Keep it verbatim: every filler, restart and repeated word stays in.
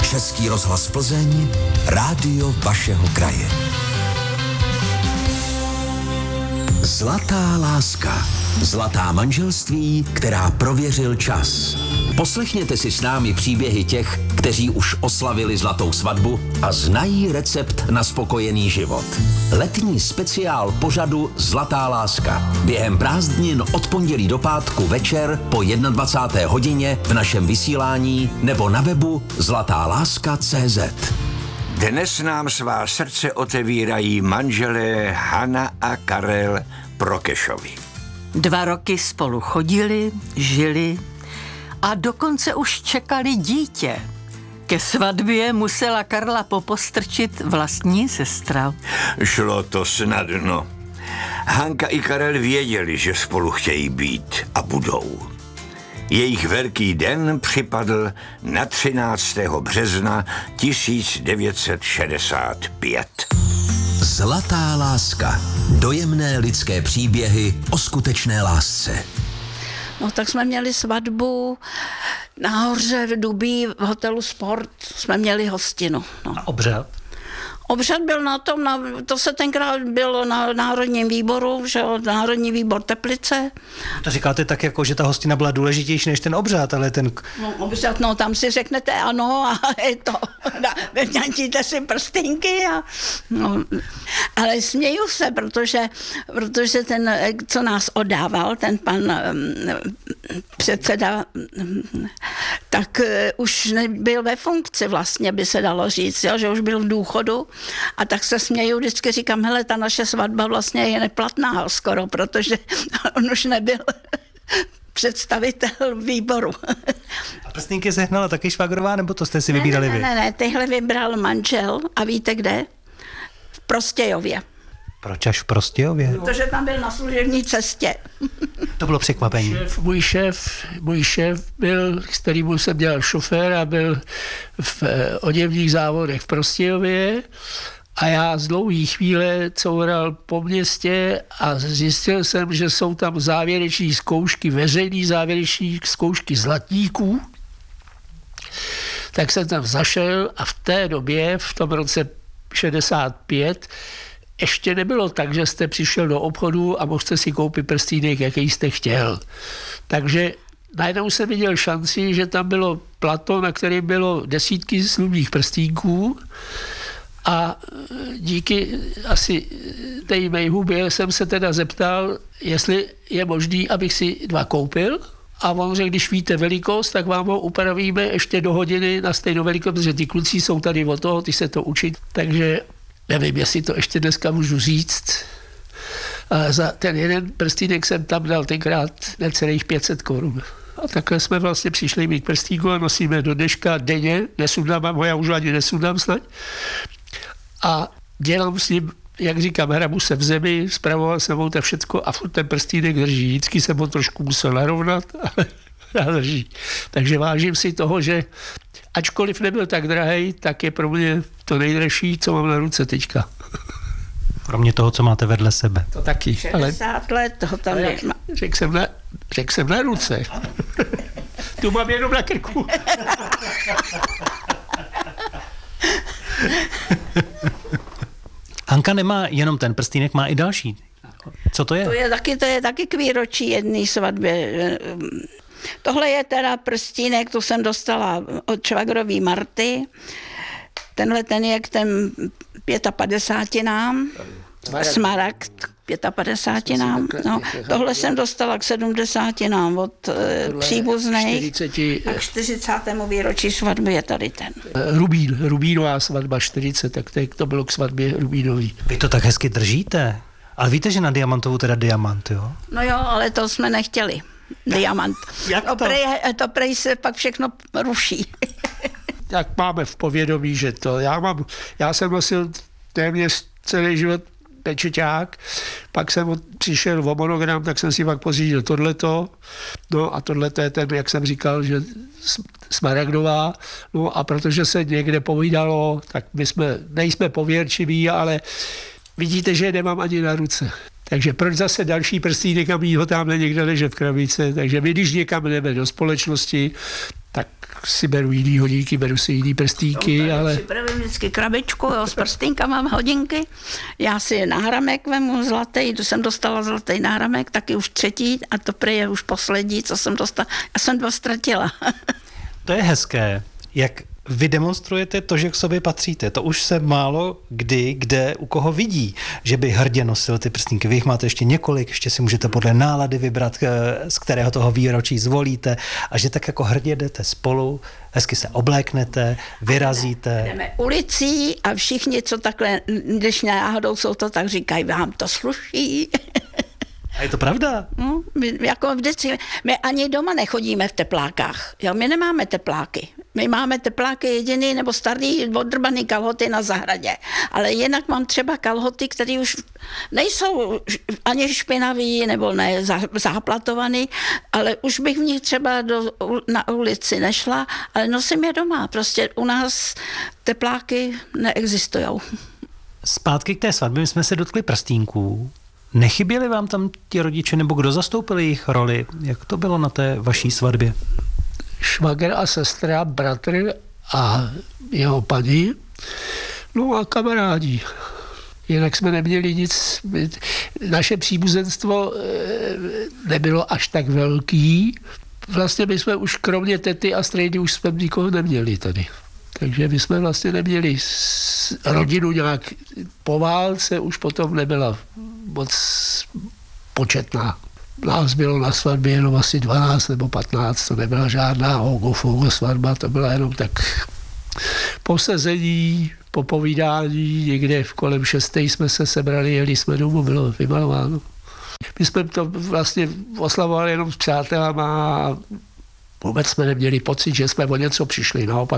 Český rozhlas Plzeň, rádio vašeho kraje. Zlatá láska. Zlatá manželství, která prověřil čas. Poslechněte si s námi příběhy těch, kteří už oslavili zlatou svatbu a znají recept na spokojený život. Letní speciál pořadu Zlatá láska. Během prázdnin od pondělí do pátku večer po dvacáté jedné hodině v našem vysílání nebo na webu zlatá láska tečka cé zet. Dnes nám svá srdce otevírají manželé Hana a Karel Prokešovi. Dva roky spolu chodili, žili a dokonce už čekali dítě. Ke svatbě musela Karla popostrčit vlastní sestra. Šlo to snadno. Hanka i Karel věděli, že spolu chtějí být a budou. Jejich velký den připadl na třináctého března tisíc devět set šedesát pět. Zlatá láska. Dojemné lidské příběhy o skutečné lásce. No tak jsme měli svatbu nahoře v Dubí v hotelu Sport. Jsme měli hostinu. No. A obřad? Obřad byl na tom, na, to se tenkrát bylo na Národním výboru, že jo, Národní výbor Teplice. To říkáte tak jako, že ta hostina byla důležitější než ten obřad, ale ten... No obřad, no tam si řeknete ano a je to, vyvňatíte si prstinky a... No, ale směju se, protože, protože ten, co nás oddával, ten pan um, předseda, um, tak uh, už nebyl ve funkci vlastně, by se dalo říct, jo, že už byl v důchodu. A tak se směju, vždycky říkám, hele, ta naše svatba vlastně je neplatná skoro, protože on už nebyl představitel výboru. A prstinky sehnala taky švagrová, nebo to jste si vybírali ne, ne, vy? Ne, ne, tyhle vybral manžel a víte kde? V Prostějově. Proč až v Prostějově? Protože tam byl na služební cestě. To bylo překvapení. Šéf, můj šéf, můj šéf byl, s kterým jsem dělal šofér a byl v eh, oděvních závodech v Prostějově a já z dlouhé chvíle coural po městě a zjistil jsem, že jsou tam závěreční zkoušky, veřejné závěreční zkoušky zlatníků. Tak jsem tam zašel a v té době, v tom roce šedesát pět, ještě nebylo tak, že jste přišel do obchodu a mohl jste si koupit prstínek, jaký jste chtěl. Takže najednou jsem viděl šanci, že tam bylo plato, na kterém bylo desítky slubných prstínků a díky asi té mé hubě jsem se teda zeptal, jestli je možný, abych si dva koupil. A on řekl, když víte velikost, tak vám ho upravíme ještě do hodiny na stejnou velikost, protože ty kluci jsou tady od toho, ty se to učí. Takže nevím, jestli to ještě dneska můžu říct. A za ten jeden prstínek jsem tam dal tenkrát necelých pět set korun. A takhle jsme vlastně přišli mít prstíku a nosíme do dneška denně. Nesundám ho, já už ani nesundám snad. A dělám s ním, jak říkám, hrabu se v zemi, spravoval jsem ho to všecko a furt ten prstínek drží. Vždycky jsem ho trošku musel narovnat, ale drží. Takže vážím si toho, že ačkoliv nebyl tak drahej, tak je pro mě to nejdražší, co mám na ruce teďka. Kromě toho, co máte vedle sebe. To taky. šedesát let toho tam je. Řekl jsem na, řek jsem na ruce. Tu mám jenom na krku. Hanka nemá jenom ten prstínek, má i další. Co to je? To je taky, to je taky k výročí jedné svatby. Tohle je teda prstínek, to jsem dostala od švagrový Marty. Tenhle ten je k těm pětapadesátinám. Smaragd k pětapadesátinám. No, tohle jsem dostala k sedmdesátinám od e, příbuzných. A k čtyřicátému výročí svatby je tady ten. Rubín, Rubínová svatba čtyřicet, tak to bylo k svatbě Rubínový. Vy to tak hezky držíte. Ale víte, že na diamantovou teda diamant, jo? No jo, ale to jsme nechtěli. Diamant. Jak to? To prej, to prej se pak všechno ruší. Tak máme v povědomí, že to. Já, mám, já jsem nosil téměř celý život pečeťák, pak jsem přišel o monogram, tak jsem si pak pořídil tohleto, no a tohleto je ten, jak jsem říkal, že smaragdová, no a protože se někde povídalo, tak my jsme, nejsme pověrčiví, ale vidíte, že je nemám ani na ruce. Takže proč zase další prstínek a mít ho tamhle někde ležet v krabice, takže my když někam jdeme do společnosti, tak si beru jiný hodinky, beru si jiný prstínky, ale... Připravím vždycky krabičku, jo, s prstýnkama mám hodinky. Já si náhramek vemu zlatý, tu jsem dostala zlatý náhramek, taky už třetí a to prý je už poslední, co jsem dostala. Já jsem dva ztratila. To je hezké, jak vy demonstrujete to, že k sobě patříte. To už se málo kdy, kde u koho vidí, že by hrdě nosil ty prstínky. Vy jich máte ještě několik, ještě si můžete podle nálady vybrat, z kterého toho výročí zvolíte a že tak jako hrdě jdete spolu, hezky se obléknete, vyrazíte. Jdeme ulicí a všichni, co takhle, když náhodou jsou to, tak říkají, vám to sluší. A je to pravda? No, my, jako vždycky, my ani doma nechodíme v teplákách. Jo, my nemáme tepláky. My máme tepláky jediný nebo starý odrbaný kalhoty na zahradě. Ale jinak mám třeba kalhoty, které už nejsou ani špinavý nebo ne záplatovaný, ale už bych v nich třeba do, na ulici nešla, ale nosím je doma. Prostě u nás tepláky neexistujou. Zpátky k té svatbě, my jsme se dotkli prstínků. Nechyběli vám tam ti rodiče, nebo kdo zastoupil jejich roli? Jak to bylo na té vaší svatbě? Švagr a sestra, bratr a jeho paní, no a kamarádi. Jinak jsme neměli nic, naše příbuzenstvo nebylo až tak velký. Vlastně my jsme už kromě tety a strejdy už jsme nikoho neměli tady. Takže my jsme vlastně neměli rodinu nějak po válce, už potom nebyla moc početná. Nás bylo na svatbě jenom asi dvanáct nebo patnáct, to nebyla žádná hogo svatba, to byla jenom tak posezení, popovídání, někde v kolem šesté jsme se sebrali, jeli jsme domů, bylo vymalováno. My jsme to vlastně oslavovali jenom s přátelama a vůbec jsme neměli pocit, že jsme o něco přišli, naopak